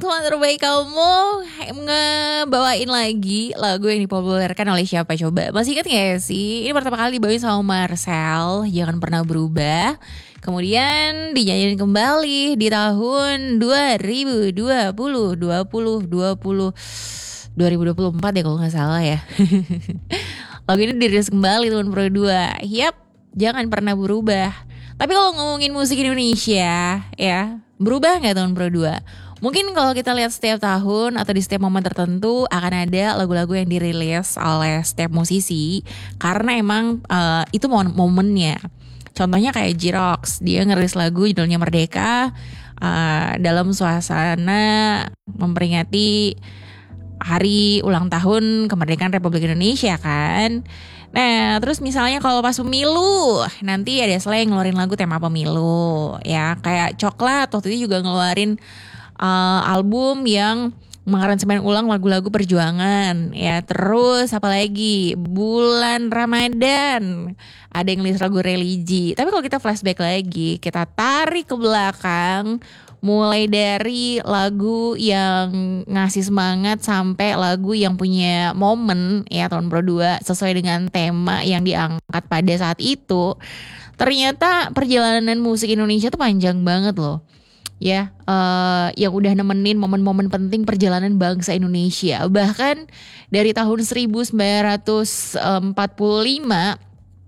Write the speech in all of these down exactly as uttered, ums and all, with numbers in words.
teman terbaik kamu ngebawain lagi lagu yang dipopulerkan oleh siapa coba? Masih ingat gak sih? Ini pertama kali dibawain sama Marcel, Jangan Pernah Berubah. Kemudian dinyanyiin kembali di tahun dua ribu dua puluh, dua puluh, dua puluh, dua ribu dua puluh empat ya kalau gak salah ya. Lagu ini dirilis kembali tahun Pro dua. Yap, Jangan Pernah Berubah. Tapi kalau ngomongin musik Indonesia ya, berubah gak tahun Pro dua? Mungkin kalau kita lihat setiap tahun atau di setiap momen tertentu akan ada lagu-lagu yang dirilis oleh setiap musisi. Karena emang uh, itu momen-momennya. Contohnya kayak J-Rocks, dia ngerilis lagu judulnya Merdeka uh, dalam suasana memperingati hari ulang tahun kemerdekaan Republik Indonesia kan. Nah terus misalnya kalau pas pemilu, nanti ada Slay ngeluarin lagu tema pemilu ya. Kayak Coklat waktu itu juga ngeluarin uh, album yang mengaransemen ulang lagu-lagu perjuangan ya. Terus apalagi bulan Ramadan ada yang list lagu religi. Tapi kalau kita flashback lagi, kita tarik ke belakang, mulai dari lagu yang ngasih semangat sampai lagu yang punya momen ya tahun Pro dua sesuai dengan tema yang diangkat pada saat itu. Ternyata perjalanan musik Indonesia tuh panjang banget loh. Ya, uh, yang udah nemenin momen-momen penting perjalanan bangsa Indonesia. Bahkan dari tahun seribu sembilan ratus empat puluh lima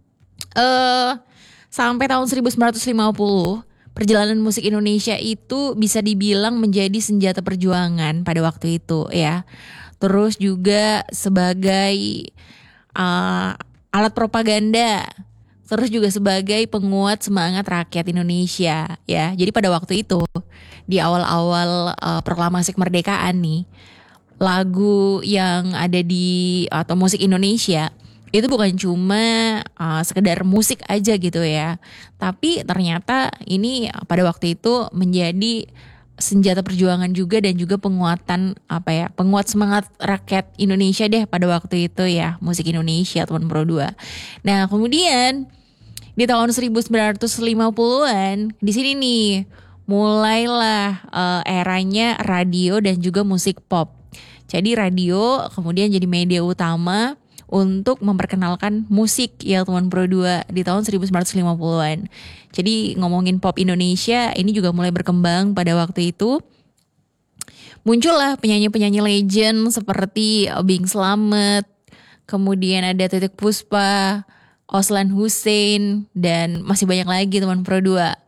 uh, sampai tahun seribu sembilan ratus lima puluh, perjalanan musik Indonesia itu bisa dibilang menjadi senjata perjuangan pada waktu itu ya. Terus juga sebagai uh, alat propaganda. Terus juga sebagai penguat semangat rakyat Indonesia ya. Jadi pada waktu itu di awal-awal uh, proklamasi kemerdekaan nih, lagu yang ada di atau musik Indonesia itu bukan cuma uh, sekedar musik aja gitu ya. Tapi ternyata ini pada waktu itu menjadi senjata perjuangan juga dan juga penguatan apa ya, penguat semangat rakyat Indonesia deh pada waktu itu ya, musik Indonesia tahun Pro dua. Nah, kemudian di tahun seribu sembilan ratus lima puluhan di sini nih mulailah uh, eranya radio dan juga musik pop. Jadi radio kemudian jadi media utama untuk memperkenalkan musik ya teman Pro dua di tahun seribu sembilan ratus lima puluhan. Jadi ngomongin pop Indonesia ini juga mulai berkembang pada waktu itu. Muncullah penyanyi-penyanyi legend seperti Bing Slamet, kemudian ada Titiek Puspa, Oslan Hussein, dan masih banyak lagi teman Pro dua.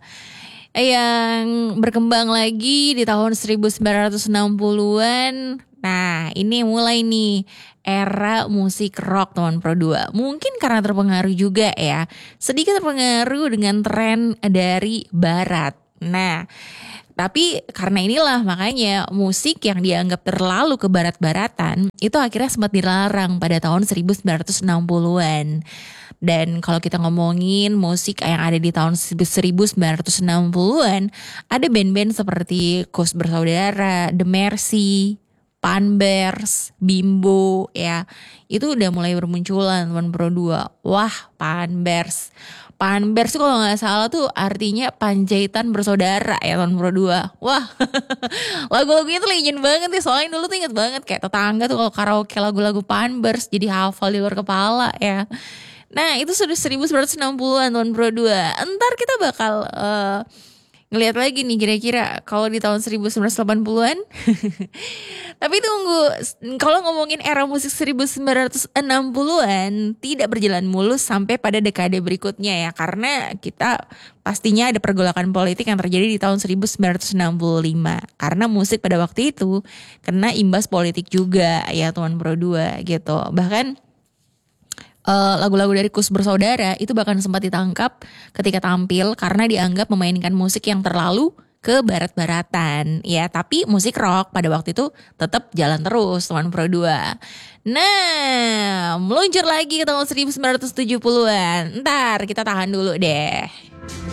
Yang berkembang lagi di tahun seribu sembilan ratus enam puluhan. Nah ini mulai nih era musik rock teman Pro dua. Mungkin karena terpengaruh juga ya, sedikit terpengaruh dengan tren dari barat. Nah tapi karena inilah makanya musik yang dianggap terlalu ke barat-baratan itu akhirnya sempat dilarang pada tahun seribu sembilan ratus enam puluhan. Dan kalau kita ngomongin musik yang ada di tahun seribu sembilan ratus enam puluhan, ada band-band seperti Koes Bersaudara, The Mercy, Panbers, Bimbo ya. Itu udah mulai bermunculan teman Pro dua. Wah, Panbers. Panbers tuh kalau gak salah tuh artinya Panjaitan Bersaudara ya teman Pro dua. Wah, lagu-lagunya tuh legend banget nih. Soalnya dulu tuh inget banget kayak tetangga tuh kalau karaoke lagu-lagu Panbers jadi hafal di luar kepala ya. Nah itu sudah seribu sembilan ratus enam puluhan tahun Pro dua. Entar kita bakal uh, ngelihat lagi nih kira-kira kalau di tahun seribu sembilan ratus delapan puluhan. Tapi tunggu, kalau ngomongin era musik seribu sembilan ratus enam puluhan tidak berjalan mulus sampai pada dekade berikutnya ya. Karena kita pastinya ada pergolakan politik yang terjadi di tahun seribu sembilan ratus enam puluh lima. Karena musik pada waktu itu kena imbas politik juga ya teman Pro dua gitu. Bahkan Uh, lagu-lagu dari Koes Bersaudara itu bahkan sempat ditangkap ketika tampil karena dianggap memainkan musik yang terlalu ke barat-baratan ya. Tapi musik rock pada waktu itu tetap jalan terus teman Pro dua. Nah meluncur lagi ke tahun seribu sembilan ratus tujuh puluhan. Ntar kita tahan dulu deh.